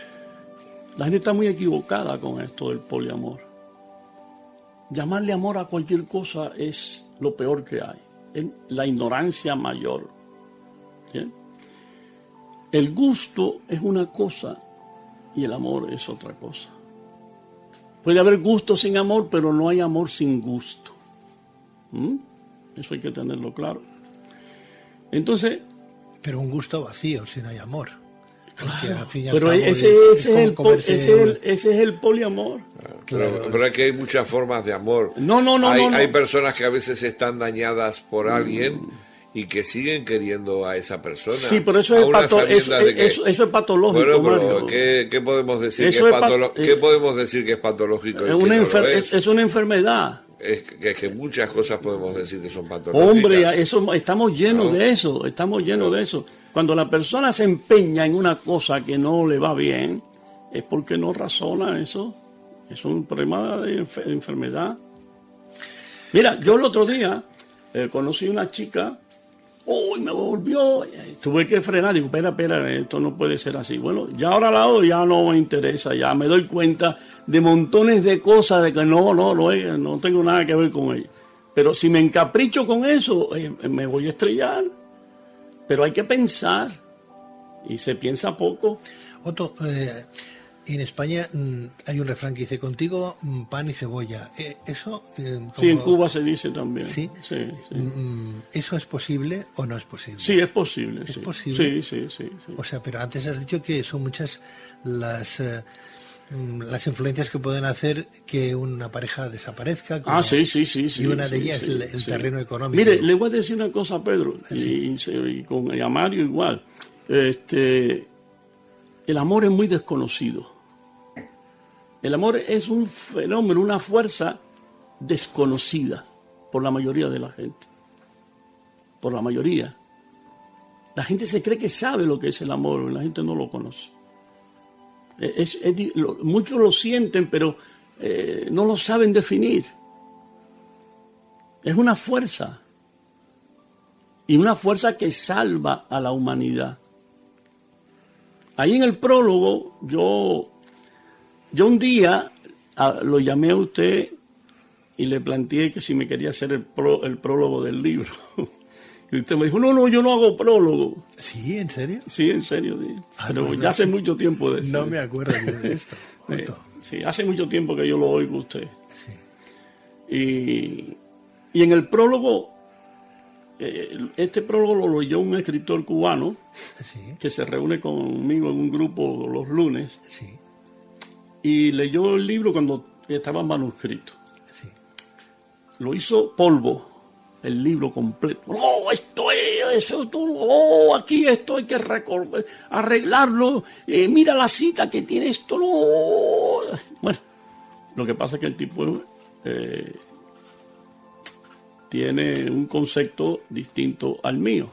La gente está muy equivocada con esto del poliamor. Llamarle amor a cualquier cosa es lo peor que hay. Es la ignorancia mayor. ¿Sí? El gusto es una cosa y el amor es otra cosa. Puede haber gusto sin amor, pero no hay amor sin gusto. ¿Mm? Eso hay que tenerlo claro. Entonces... Pero un gusto vacío si no hay amor. Claro, pero ese, ese, es, es el, ese, es el, ese es el poliamor. Claro, pero, pero aquí hay muchas formas de amor. No, no, no. Hay, no, no. hay personas que a veces están dañadas por mm. alguien y que siguen queriendo a esa persona. Sí, pero eso es, pato, eso, que, eso, eso es patológico. Bueno, pero ¿qué, ¿qué podemos decir que es, es patolo ¿qué podemos decir que es patológico? Es una, enfer no es? es una enfermedad. Es que, es que muchas cosas podemos decir que son patológicas. Hombre, eso, estamos llenos ¿no? de eso, estamos llenos ¿no? de eso. Cuando la persona se empeña en una cosa que no le va bien, es porque no razona eso. Es un problema de, enfer de enfermedad. Mira, yo el otro día eh, conocí una chica, uy, me volvió, tuve que frenar, digo, espera, espera, esto no puede ser así. Bueno, ya ahora la odio, ya no me interesa, ya me doy cuenta de montones de cosas de que no, no, no, no tengo nada que ver con ella. Pero si me encapricho con eso, eh, me voy a estrellar. Pero hay que pensar, y se piensa poco. Otto, eh, en España mmm, hay un refrán que dice, contigo mmm, pan y cebolla. Eh, ¿Eso? Eh, como... Sí, en Cuba se dice también. ¿Sí? Sí, sí. Mm, ¿Eso es posible o no es posible? Sí, es posible. ¿Es sí. posible? Sí, sí, sí, sí. O sea, pero antes has dicho que son muchas las... Eh, las influencias que pueden hacer que una pareja desaparezca. Ah, sí, sí, sí, sí. Y una de sí, ellas sí, es el, el sí. terreno económico. Mire, le voy a decir una cosa a Pedro, sí. y, y, y con y a Mario igual. Este, el amor es muy desconocido. El amor es un fenómeno, una fuerza desconocida por la mayoría de la gente. Por la mayoría. La gente se cree que sabe lo que es el amor, la gente no lo conoce. Es, es, lo, muchos lo sienten, pero eh, no lo saben definir. Es una fuerza. Y una fuerza que salva a la humanidad. Ahí en el prólogo, yo, yo un día a, lo llamé a usted y le planteé que si me quería hacer el, pro, el prólogo del libro. Y usted me dijo, no, no, yo no hago prólogo. ¿Sí? ¿En serio? Sí, en serio, sí. Ah, pero pues ya no, hace mucho tiempo de eso. No me acuerdo de esto. sí, sí, hace mucho tiempo que yo lo oigo a usted. Sí. Y, y en el prólogo, eh, este prólogo lo leyó un escritor cubano sí. que se reúne conmigo en un grupo los lunes. Sí. Y leyó el libro cuando estaba manuscrito. Sí. Lo hizo polvo. El libro completo. No, esto es, eso, oh, aquí esto hay que arreglarlo. Eh, mira la cita que tiene esto. No. Bueno, lo que pasa es que el tipo eh, tiene un concepto distinto al mío.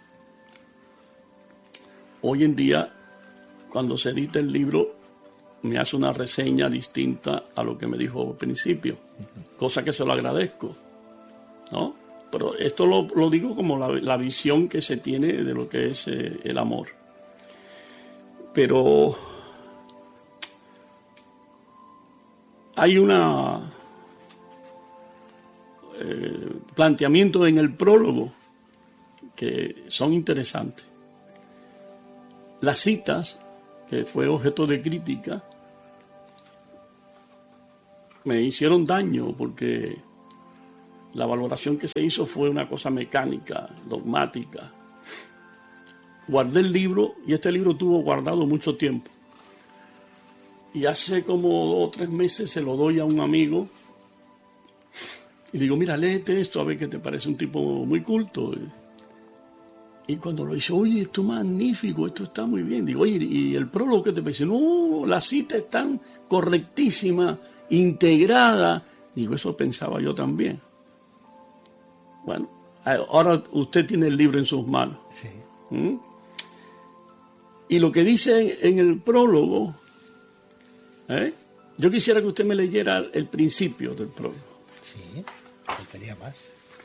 Hoy en día, cuando se edita el libro, me hace una reseña distinta a lo que me dijo al principio, cosa que se lo agradezco, ¿no? Pero esto lo, lo digo como la, la visión que se tiene de lo que es eh, el amor. Pero hay una... eh, planteamientos en el prólogo que son interesantes. Las citas, que fue objeto de crítica, me hicieron daño porque la valoración que se hizo fue una cosa mecánica, dogmática. Guardé el libro y este libro estuvo guardado mucho tiempo. Y hace como dos o tres meses se lo doy a un amigo y digo, mira, léete esto a ver qué te parece, un tipo muy culto. Y cuando lo hizo, oye, esto es magnífico, esto está muy bien. Digo, oye, ¿y el prólogo qué te parece? No, las citas están correctísimas, integradas. Digo, eso pensaba yo también. Bueno, ahora usted tiene el libro en sus manos. Sí. ¿Mm? Y lo que dice en el prólogo, ¿eh? Yo quisiera que usted me leyera el principio del prólogo. Sí, faltaría más.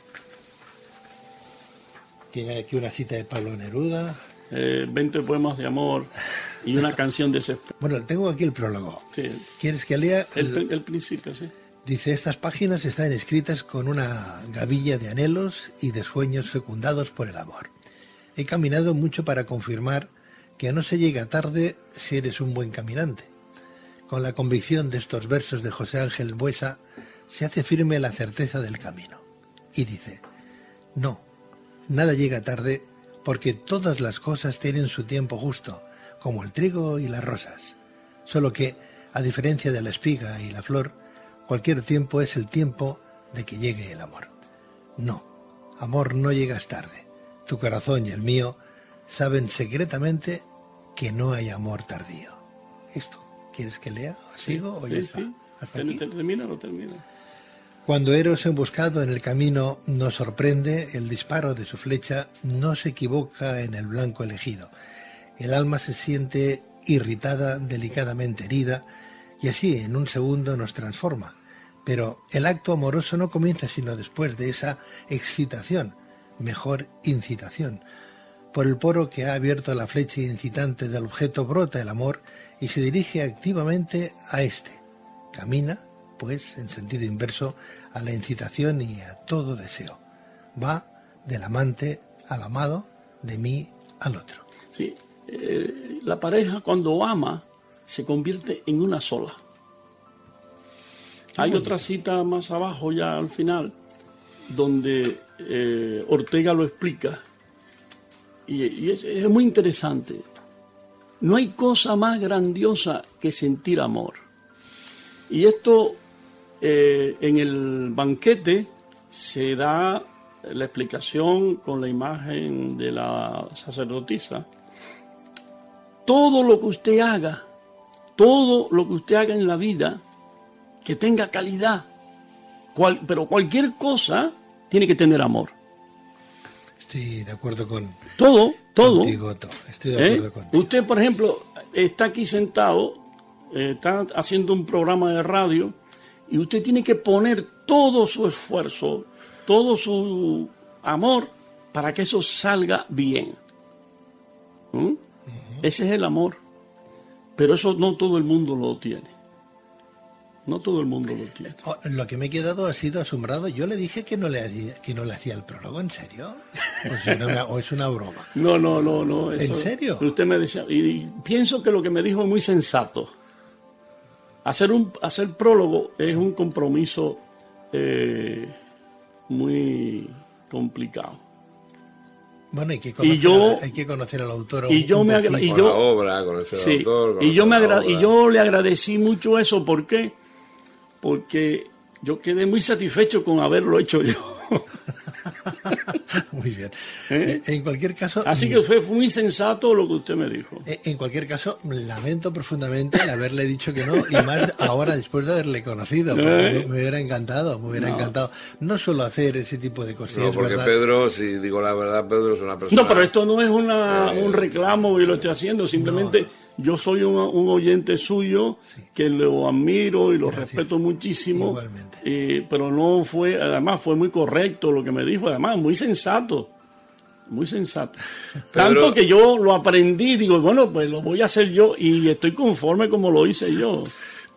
Tiene aquí una cita de Pablo Neruda. Eh, veinte poemas de amor y una canción de desespero. Bueno, tengo aquí el prólogo. Sí. ¿Quieres que lea? El, el, el principio, sí. Dice, estas páginas están escritas con una gavilla de anhelos y de sueños fecundados por el amor. He caminado mucho para confirmar que no se llega tarde si eres un buen caminante. Con la convicción de estos versos de José Ángel Buesa se hace firme la certeza del camino. Y dice, no, nada llega tarde porque todas las cosas tienen su tiempo justo, como el trigo y las rosas. Solo que, a diferencia de la espiga y la flor, cualquier tiempo es el tiempo de que llegue el amor. No, amor, no llegas tarde. Tu corazón y el mío saben secretamente que no hay amor tardío. Esto, ¿quieres que lea? ¿Sigo o ya sí, está? Sí. ¿Hasta aquí? Termina o termina. Cuando Eros emboscado en el camino nos sorprende, el disparo de su flecha no se equivoca en el blanco elegido. El alma se siente irritada, delicadamente herida, y así en un segundo nos transforma. Pero el acto amoroso no comienza sino después de esa excitación, mejor incitación. Por el poro que ha abierto la flecha incitante del objeto brota el amor y se dirige activamente a éste. Camina, pues, en sentido inverso a la incitación y a todo deseo. Va del amante al amado, de mí al otro. Sí, eh, la pareja cuando ama se convierte en una sola. Hay otra cita más abajo ya al final donde eh, Ortega lo explica y, y es, es muy interesante. No hay cosa más grandiosa que sentir amor. Y esto eh, en el banquete se da la explicación con la imagen de la sacerdotisa. Todo lo que usted haga, todo lo que usted haga en la vida, que tenga calidad, cual, pero cualquier cosa tiene que tener amor. Estoy de acuerdo con todo, todo. Contigo, estoy de acuerdo ¿Eh? contigo. Usted, por ejemplo, está aquí sentado, eh, está haciendo un programa de radio y usted tiene que poner todo su esfuerzo, todo su amor para que eso salga bien. ¿Mm? Uh-huh. Ese es el amor. Pero eso no todo el mundo lo tiene. No todo el mundo lo tiene. Lo que me he quedado ha sido asombrado. Yo le dije que no le hacía, que no le hacía el prólogo, ¿en serio? O, si no me, o es una broma. No, no, no, no. Eso, ¿En serio? Usted me decía, y pienso que lo que me dijo es muy sensato. Hacer un hacer prólogo es un compromiso eh, muy complicado. Bueno, hay que conocer, y yo, a, hay que conocer al autor. Y yo, me agra- y yo la obra, conocer sí, al autor, y yo me agra- obra. y yo le agradecí mucho eso. ¿Por qué? Porque yo quedé muy satisfecho con haberlo hecho yo. Muy bien. ¿Eh? En cualquier caso... Así que fue muy sensato lo que usted me dijo. En cualquier caso, lamento profundamente el haberle dicho que no, y más ahora después de haberle conocido. ¿Eh? Me hubiera encantado, me hubiera no. encantado. No solo hacer ese tipo de cosas. No, porque ¿verdad? Pedro, si digo la verdad, Pedro es una persona... No, pero esto no es una, eh, un reclamo y lo estoy haciendo, simplemente... No. Yo soy un, un oyente suyo, sí, que lo admiro y lo Gracias. respeto muchísimo. Igualmente. Eh, pero no fue, además fue muy correcto lo que me dijo, además muy sensato, muy sensato. Pedro, Tanto que yo lo aprendí, digo, bueno, pues lo voy a hacer yo y estoy conforme como lo hice yo.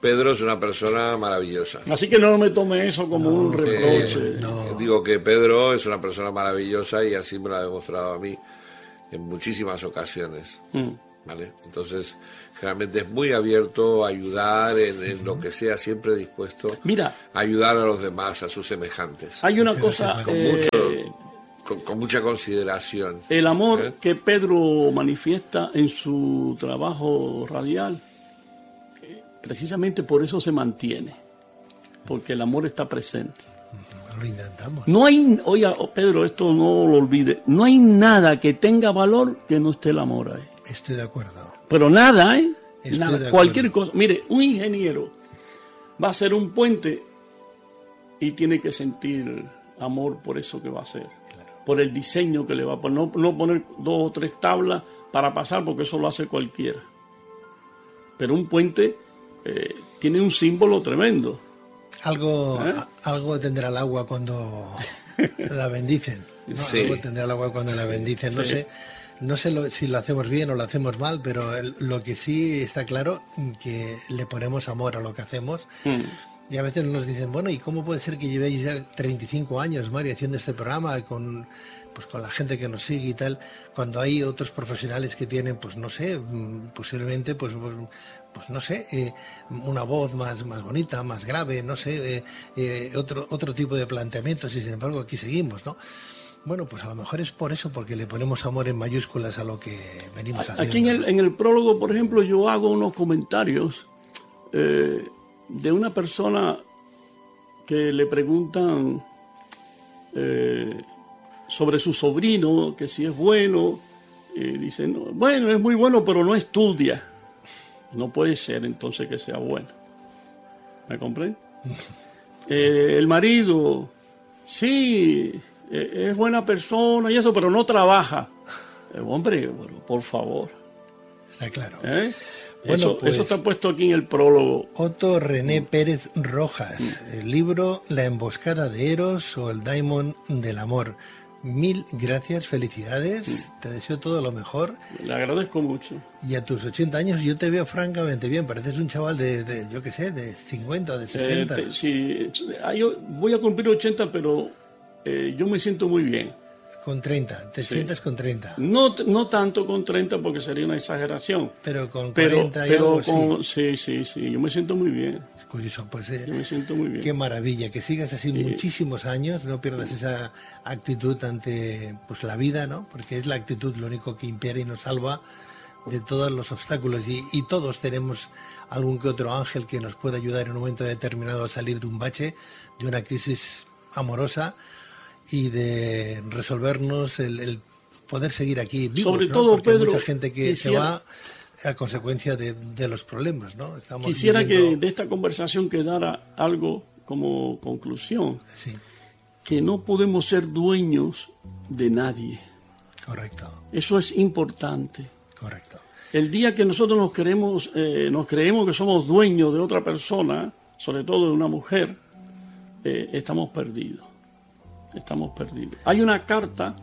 Pedro es una persona maravillosa. Así que no me tome eso como no, un reproche. Eh, no. Digo que Pedro es una persona maravillosa y así me lo ha demostrado a mí en muchísimas ocasiones. Mm. ¿Vale? Entonces, generalmente es muy abierto a ayudar en, en lo que sea, siempre dispuesto Mira, a ayudar a los demás, a sus semejantes. Hay una cosa... Con, eh, mucho, con, con mucha consideración. El amor ¿Eh? que Pedro manifiesta en su trabajo radial, precisamente por eso se mantiene, porque el amor está presente. Lo intentamos. No hay, oiga, Pedro, esto no lo olvide, no hay nada que tenga valor que no esté el amor ahí. Estoy de acuerdo. Pero nada, ¿eh? Estoy nada, de cualquier acuerdo. cosa. Mire, un ingeniero va a hacer un puente y tiene que sentir amor por eso que va a hacer, claro. Por el diseño que le va a poner, no, no poner dos o tres tablas para pasar, porque eso lo hace cualquiera. Pero un puente eh, tiene un símbolo tremendo. Algo, ¿Eh? algo tendrá el agua cuando la bendicen. ¿No? Sí. Algo tendrá el agua cuando la bendicen. No sí. sé, no sé lo, si lo hacemos bien o lo hacemos mal, pero el, lo que sí está claro que le ponemos amor a lo que hacemos. Mm. Y a veces nos dicen, bueno, ¿y cómo puede ser que llevéis ya treinta y cinco años, Mario, haciendo este programa con, pues, con la gente que nos sigue y tal, cuando hay otros profesionales que tienen, pues no sé, posiblemente, pues... pues no sé, eh, una voz más, más bonita, más grave, no sé, eh, eh, otro, otro tipo de planteamientos, y sin embargo aquí seguimos, ¿no? Bueno, pues a lo mejor es por eso, porque le ponemos amor en mayúsculas a lo que venimos haciendo. Aquí en el, en el prólogo, por ejemplo, yo hago unos comentarios eh, de una persona que le preguntan eh, sobre su sobrino, que si es bueno, y dicen, no, bueno, es muy bueno, pero no estudia. No puede ser entonces que sea bueno. ¿Me comprende? Eh, el marido, sí, eh, es buena persona y eso, pero no trabaja. Eh, hombre, bueno, por favor. Está claro. ¿Eh? Bueno, eso, pues, eso está puesto aquí en el prólogo. Otto René Pérez Rojas, el libro La emboscada de Eros o el Daimon del amor. Mil gracias, felicidades, sí. Te deseo todo lo mejor. Le agradezco mucho. Y a tus ochenta años yo te veo francamente bien, pareces un chaval de, de yo qué sé, de cincuenta, de sesenta. Eh, te, sí, yo voy a cumplir ochenta, pero eh, yo me siento muy bien. Con treinta, te sí. sientas con treinta. No, no tanto con treinta porque sería una exageración. Pero con pero, cuarenta y pero algo, con, sí. sí, sí, sí, yo me siento muy bien. Es curioso, pues eh, yo me siento muy bien. Qué maravilla, que sigas así sí. muchísimos años, no pierdas esa actitud ante pues la vida, ¿no? Porque es la actitud lo único que impera y nos salva de todos los obstáculos y, y todos tenemos algún que otro ángel que nos puede ayudar en un momento determinado a salir de un bache, de una crisis amorosa, y de resolvernos el, el poder seguir aquí vivos, sobre ¿no? todo, porque Pedro, hay mucha gente que quisiera, se va a consecuencia de, de los problemas, ¿no? Estamos quisiera viviendo... que de esta conversación quedara algo como conclusión, sí. Que no podemos ser dueños de nadie. Correcto. Eso es importante. Correcto. El día que nosotros nos creemos, eh, nos creemos que somos dueños de otra persona, sobre todo de una mujer, eh, estamos perdidos. Estamos perdidos. Hay una carta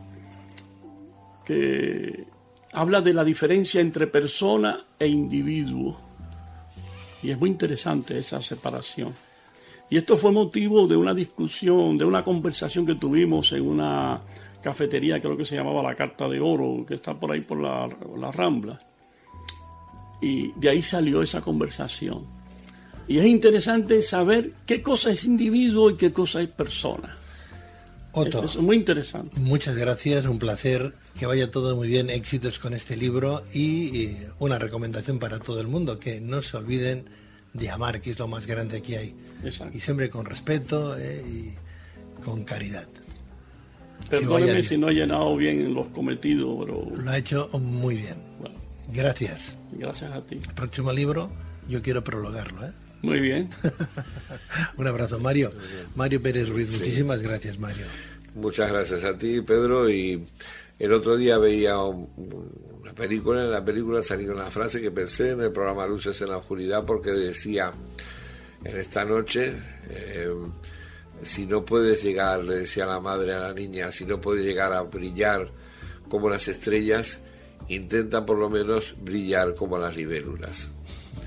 que habla de la diferencia entre persona e individuo. Y es muy interesante esa separación. Y esto fue motivo de una discusión, de una conversación que tuvimos en una cafetería, creo que se llamaba La Carta de Oro, que está por ahí por la, la Rambla. Y de ahí salió esa conversación. Y es interesante saber qué cosa es individuo y qué cosa es persona. Otto, es muy interesante. Muchas gracias, un placer, que vaya todo muy bien, éxitos con este libro y, y una recomendación para todo el mundo, que no se olviden de amar, que es lo más grande que hay. Exacto. Y siempre con respeto eh, y con caridad. Perdóneme si no he llenado bien los cometidos, pero... Lo ha hecho muy bien. Bueno, gracias. Gracias a ti. El próximo libro yo quiero prologarlo, ¿eh? Muy bien. Un abrazo, Mario. Mario Pérez Ruiz, sí. Muchísimas gracias, Mario. Muchas gracias a ti, Pedro. Y el otro día veía un, una película, en la película salió una frase que pensé en el programa Luces en la Oscuridad, porque decía, en esta noche, eh, si no puedes llegar, le decía la madre a la niña, si no puedes llegar a brillar como las estrellas, intenta por lo menos brillar como las libélulas.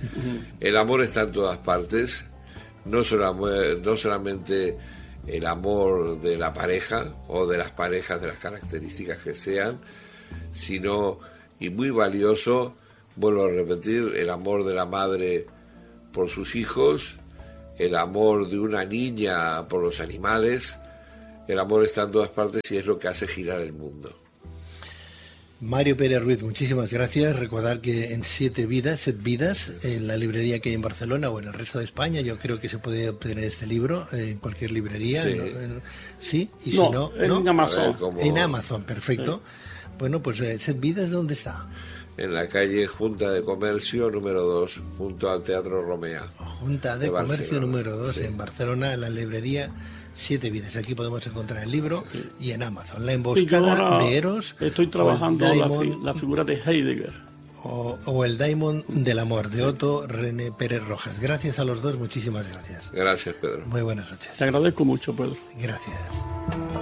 El amor está en todas partes, no, solamente, no solamente el amor de la pareja o de las parejas de las características que sean, sino, y muy valioso, vuelvo a repetir, el amor de la madre por sus hijos, el amor de una niña por los animales. El amor está en todas partes y es lo que hace girar el mundo. Mario Pérez Ruiz, muchísimas gracias. Recordar que en Siete Vidas, Set Vidas, en la librería que hay en Barcelona o en el resto de España, yo creo que se puede obtener este libro en cualquier librería. Sí, ¿no? Sí, y no, si no, en ¿no? Amazon. Ver, como... En Amazon, perfecto. Sí. Bueno, pues eh, Set Vidas, ¿dónde está? En la calle Junta de Comercio número dos, junto al Teatro Romea. Junta de, de Comercio Barcelona. número dos, sí. En Barcelona, en la librería Siete Vidas. Aquí podemos encontrar el libro, sí. Y en Amazon. La emboscada sí, de Eros. Estoy trabajando la, fi la figura de Heidegger. O, o el Daimon del amor, de Otto René Pérez Rojas. Gracias a los dos, muchísimas gracias. Gracias, Pedro. Muy buenas noches. Te agradezco mucho, Pedro. Gracias.